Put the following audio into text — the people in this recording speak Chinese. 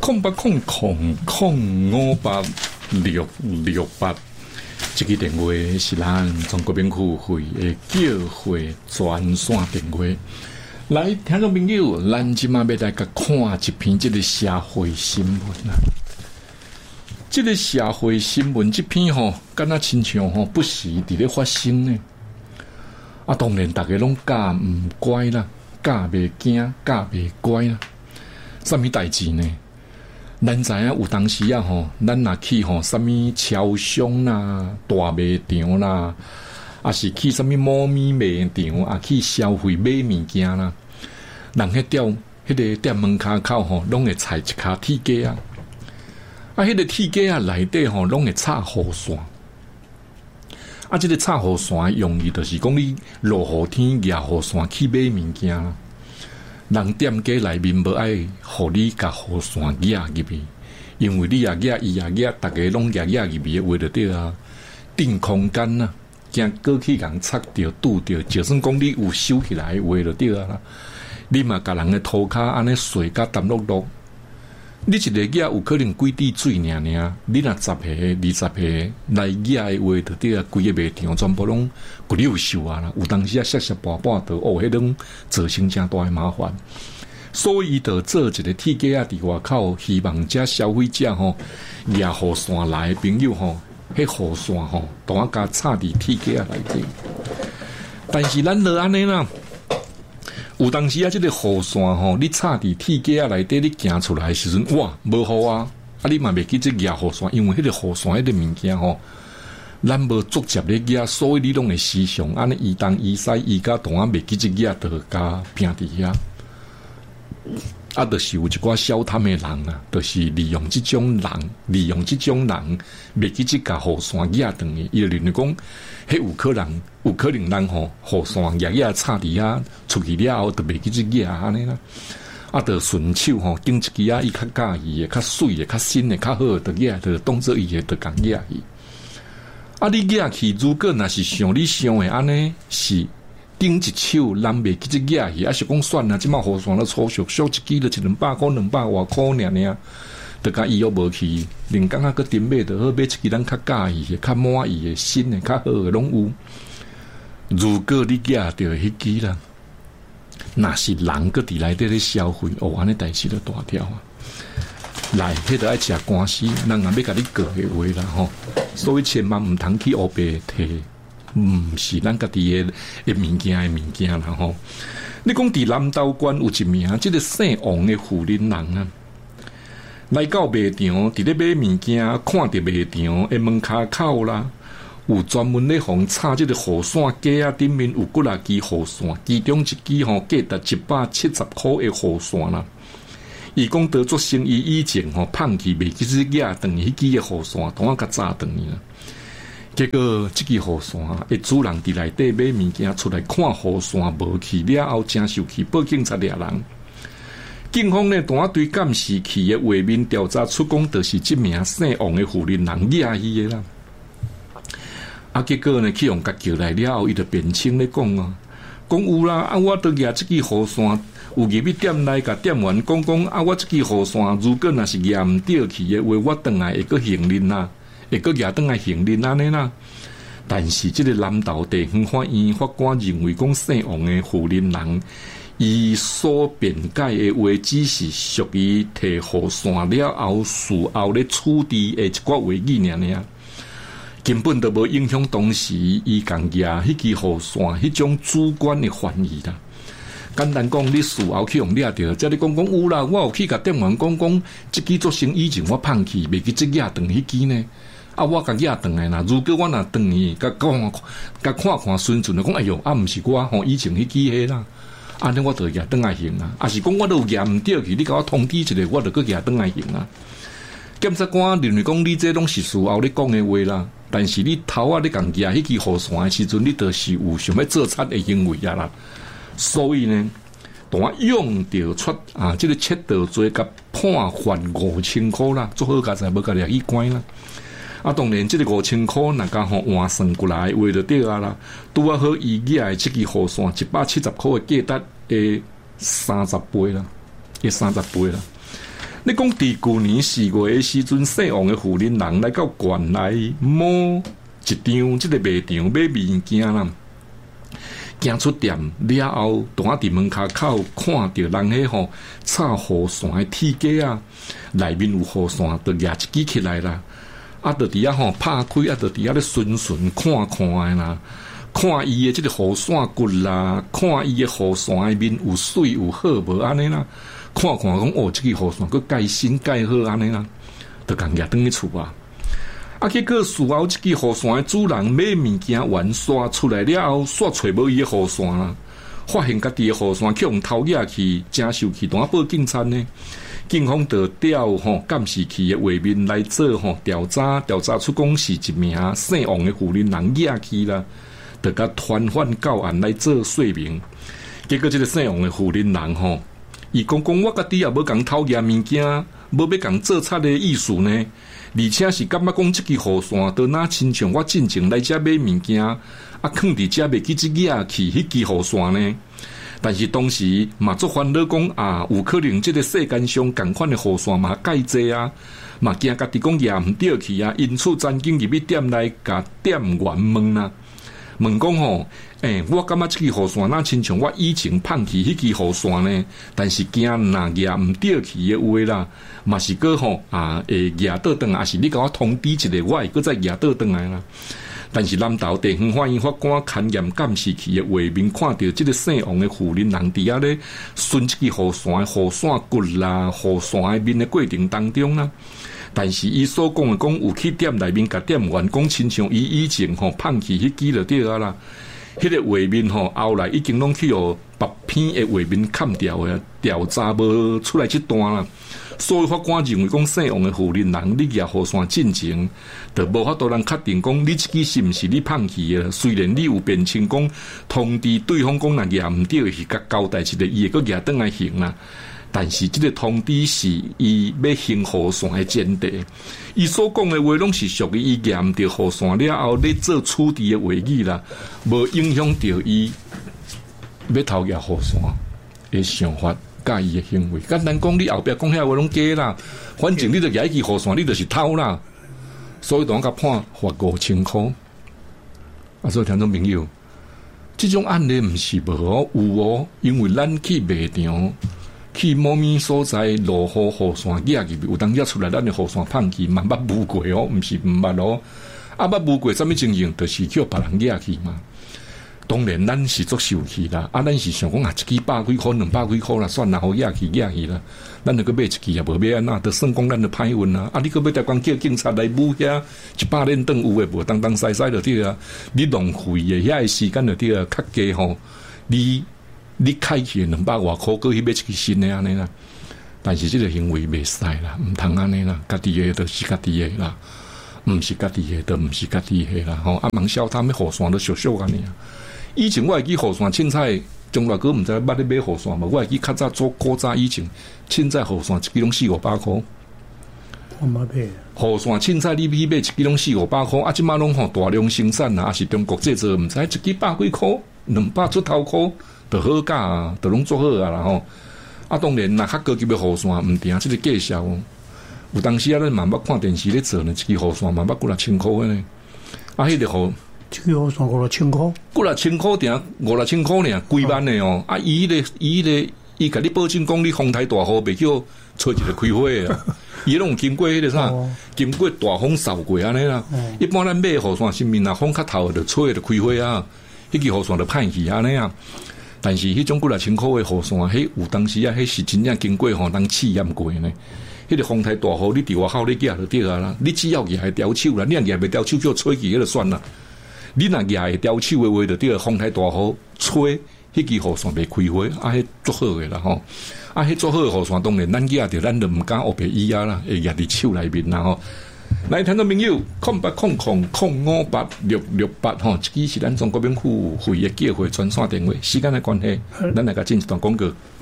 0800586668，这个电话是咱中国民付费的叫会专线电话。来，听众朋友，咱今晚要来甲看一篇这个社会新闻啊。这个社会新闻这篇敢若亲像不时伫咧发生呢。啊，当然大家拢教唔乖啦，教袂惊，教袂乖啦。什么代志呢？咱知影有当时啊咱若去什么超商啦、大卖场啦，啊是去什么猫咪卖场啊，去消费买物件啦，人迄个店门口拢会踩一卡铁架啊，啊迄个铁架啊内底拢会插雨伞。啊，这个插雨伞用意就是讲你落雨天举雨伞去买物件啦。人店家内面无爱互你甲雨伞举入去，因为你也举，伊也举，大家拢举入去，话就对啊。定空间啊，惊过去人插着拄着，就算讲你有收起来，话就对啊啦。你嘛甲人的涂骹安尼水甲淡落落。你一个举有可能几滴水尔，你若10下、20下来举的话，就对啊，规个卖场全部拢骨溜秀啊啦！有当时啊，湿半就迄种造成真大的麻烦。所以就做一个铁架啊，伫外口，希望遮消费者举雨伞来的朋友迄雨伞当啊加插伫铁架内底。但是咱就安尼啦。有当时啊，这个雨伞你插伫铁架内底，你行出来的时阵，哇，无雨啊！啊，你嘛袂记这举雨伞，因为迄个雨伞迄个物件咱无直接咧举，所以你拢会时常安尼移东移西，移甲当啊袂记这举，就加拼伫遐。啊，就是有一寡小贪的人啊，就是利用这种人袂记这甲雨伞举断的，伊就认为讲，迄有可能人雨伞举插伫遐，出去了后就袂记这举安尼啦。啊，就顺手经一支啊，伊较介意的、较水的、较新的、较好的，就当做伊的，就共举去。啊，你举去，如果若是像你想的安尼是。顶一手人袂记这举去，啊是讲算啊，即马雨伞了粗俗，小一支就100块、200外块尔，就甲伊又无去，连刚个顶买就好，买一支咱较介意的、较满意的、新的、较好的拢有。如果你举着迄支啦，若是人个伫内底咧消费，安尼代志就大条啊！来，迄个爱吃官司，人也要甲你告的话啦所以千万毋通去黑白摕。是咱家己的物件啦你讲伫南投县有一名这个姓王的妇人人啊，来到卖场，伫咧买物件，看到卖场的门口啦，有专门咧放插这个雨伞架啊，顶面有几啊支雨伞，其中一支价值170块的雨伞啦。伊讲得做生意以前放弃袂记只举断迄支的雨伞，当啊甲炸断去啦。结果这支雨伞的主人伫内底买物件出来看雨伞无去了后，真受气，报警察抓人。警方呢，当对监视器的画面调查出讲，就是这名姓王的妇人人举伊的啦。啊，结果呢，去用甲叫来了后，伊就辩称咧讲讲有啦，啊，我都举这支雨伞，有入去店内甲店员讲啊，我这支雨伞如果若是举唔掉去的话，我转来会个行人啦。会个举转来行人安尼啦，但是这个南投地方法院法官认为讲姓王的妇人人，伊所辩解的话只是属于摕雨伞了后事后咧处理的一寡话语尔，根本都无影响当时伊共举迄支雨伞迄种主观的翻译啦。简单讲，你事后去用掠着，即你讲有啦，我有去甲店员讲，即支做生以前我放弃，袂记即举断迄支呢。啊，我甲举断来啦。如果我若断去，甲看顺顺的讲，哎哟，啊，毋是我以前迄支迄啦。安尼我就举断来行啊。啊是讲我都举毋掉去，你甲我通知一下，我就搁举断来行啊。检察官认为讲你这拢是事后你讲的话啦，但是你头啊你共举迄支雨伞的时阵，你就是有想要做贼的行为啊啦。所以呢，当用着出这个窃盗罪，甲判罚5000块啦，做好佳哉要甲掠去关啦。啊，当然，这个5000块，若甲换算过来，话就对啊啦。拄啊好，伊举的这支雨伞170块的价值30倍啦，30倍啦。 你讲伫旧年4月的时阵，姓王的富人人来到县内某一场这个卖场买物件啦，行出店了后，当伫门口看到人迄吼插雨伞的铁架啊，内面有雨伞，就举一支起来啦。啊，就伫遐吼拍开，啊，就伫遐咧顺看的啦，看伊的即个雨伞骨啦，看伊的雨伞的面有水有好无安尼啦，看讲哦，即个雨伞佮盖新盖好安尼啦，就共举转去厝啊。啊，结果事后即个雨伞的主人买物件完刷出来了后，煞找无伊的雨伞啦，发现家己的雨伞去用偷掠去，真受气，当报警察呢。警方就调监视器的画面来做调查出讲是一名姓王的富人人惹去啦，就甲传唤到案来做说明。结果这个姓王的富人人伊讲我家己也无共偷掠物件，无要共做贼的意思呢，而且是感觉讲这个雨伞都拿亲像我进前来遮买物件，啊，囥伫遮袂记只惹去迄支雨伞呢。但是当时嘛做烦恼讲啊，有可能这个世间上同款的雨伞嘛介济啊，嘛惊家己讲也毋对去啊，因此曾经入去店内甲店员问啦，问讲我感觉这个雨伞那亲像我以前放弃迄支雨伞呢，但是惊若也毋对去的话啦，嘛是个会举倒转来，还是你甲我通知一下，我会搁再举倒转来啦。但是南投地方法院法官勘验监视器的画面，看到这个姓王的富人人伫遐咧顺这个雨伞骨啦、雨伞的面的过程当中啦。但是伊所讲的讲有去店内面甲店员讲，亲像伊以前放弃迄支就对啊啦。迄个画面后来已经拢去白片的画面砍掉的，调查无出来这段啦。所以法官认为讲姓王的富人人，你举雨伞进前，就无法度人确定讲你这支是毋是你放弃的。虽然你有辩称讲通知对方讲若举毋对是甲交代一个，伊会搁举转来行啦。但是这个通知是伊要行雨伞的前提，伊所讲的话拢是属于伊举毋对雨伞了后咧做处置的话语啦，无影响到伊要偷举雨伞的想法。介意的行为，简单讲，你后壁讲遐话拢假啦。反正你著举一支雨伞，你就是偷啦。所以当甲判罚5000块。啊，所以听众朋友，这种案例毋是无有因为咱去卖场，去某物所在落雨伞举去，有当举出来，咱的雨伞放去，嘛捌无过毋是毋捌哦。啊，捌无过，啥物情形？就是叫别人举去嘛。当然，咱是足受气啦，咱是想讲一支100几块、200几块啦，算啦，好惹去，咱就去买一支也无买安那，就算讲咱就歹运啦。你去要台讲叫警察来舞遐100连灯有诶无？当西就对啊，你浪费诶遐个时间就对啊，较加你开去200外块，过去买一支新诶安尼啦。但是这个行为袂使啦，毋通安尼啦，家己诶就是家己诶啦，毋是家己诶就毋是家己诶啦。盲消他们雨伞都小安尼啊。以前我会记雨伞凊彩，将来哥毋知捌咧买雨伞嘛？我会记较早做古早以前，凊彩雨伞一支拢400-500块。 我冇买。 雨伞凊彩你去买一支拢400-500块，啊，即马拢大量生产啦，还是中国制造，毋知一支100几块、200出头块，就好价啊，就拢做好啊啦吼。啊，当然若较高级的雨伞毋定即个介绍。有当时啊，咱嘛捌看电视咧做呢，一支雨伞嘛捌几6000块呢。啊，迄个雨。 这个雨伞5000块， 几6000块定5-6千块呢，几万的哦。啊，伊甲你保证讲你风台大雨袂叫吹一个开花啊。伊拢有经过迄个啥，经过大风扫过安尼啦。一般咱买雨伞是面啊风较透就吹就开花啊，迄支雨伞就歹去安尼啊。但是迄种几6000块的雨伞，迄有当时啊，迄是真正经过人试验过呢。迄个风台大雨，你伫外口你举就对啊啦。你只要举会掉手啦，你若举袂掉手，叫吹去迄就算啦。你若举会掉手的话，就对风台大雨吹，迄支雨伞袂开花，啊，迄足好诶啦吼。啊，迄足好诶雨伞，当然咱举着，咱就毋敢黑白伊啊啦，会举伫手内面啦吼。来，听众朋友，0800055868吼，这支是咱中国民府会的机会专线电话。时间的关系，咱来甲进一段广告。